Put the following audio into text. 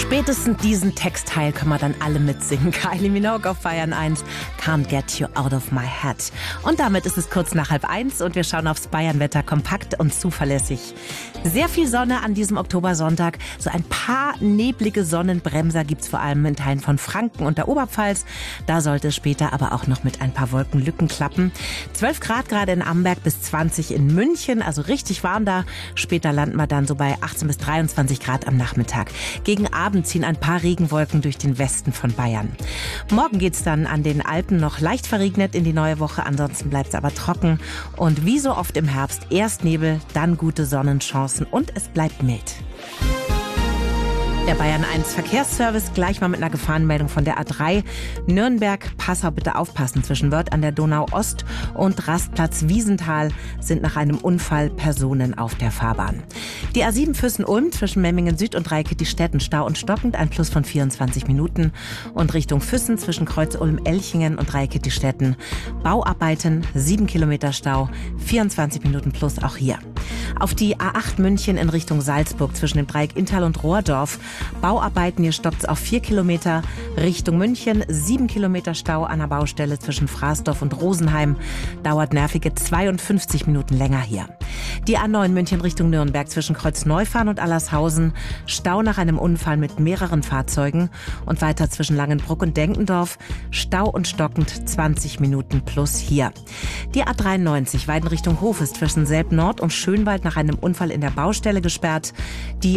Spätestens diesen Textteil können wir dann alle mitsingen. Kylie Minogue auf Bayern 1, Can't Get You Out of My Head. Und damit ist es kurz nach 12:30 und wir schauen aufs Bayernwetter kompakt und zuverlässig. Sehr viel Sonne an diesem Oktobersonntag. So ein paar neblige Sonnenbremser gibt's vor allem in Teilen von Franken und der Oberpfalz. Da sollte es später aber auch noch mit ein paar Wolkenlücken klappen. 12 Grad gerade in Amberg bis 20 in München, also richtig warm da. Später landen wir dann so bei 18 bis 23 Grad am Nachmittag. Gegen Abend ziehen ein paar Regenwolken durch den Westen von Bayern. Morgen geht's dann an den Alpen noch leicht verregnet in die neue Woche. Ansonsten bleibt's aber trocken. Und wie so oft im Herbst, erst Nebel, dann gute Sonnenchancen und es bleibt mild. Der Bayern 1 Verkehrsservice gleich mal mit einer Gefahrenmeldung von der A3. Nürnberg-Passau, bitte aufpassen. Zwischen Wörth an der Donau Ost und Rastplatz Wiesenthal sind nach einem Unfall Personen auf der Fahrbahn. Die A7 Füssen-Ulm zwischen Memmingen Süd und Dreikitti-Städten Stau und stockend, ein Plus von 24 Minuten. Und Richtung Füssen zwischen Kreuz-Ulm-Elchingen und Dreikitti-Städten Bauarbeiten, 7 Kilometer Stau, 24 Minuten plus auch hier. Auf die A8 München in Richtung Salzburg zwischen dem Dreieck Inntal und Rohrdorf. Bauarbeiten, hier stoppt es auf 4 Kilometer. Richtung München 7 Kilometer Stau an der Baustelle zwischen Fraßdorf und Rosenheim. Dauert nervige 52 Minuten länger hier. Die A9 München Richtung Nürnberg zwischen Kreuzneufahren und Allershausen. Stau nach einem Unfall mit mehreren Fahrzeugen. Und weiter zwischen Langenbruck und Denkendorf. Stau und stockend 20 Minuten plus hier. Die A93 Weiden Richtung Hof ist zwischen Selb Nord und Schönwald nach einem Unfall in der Baustelle gesperrt. Die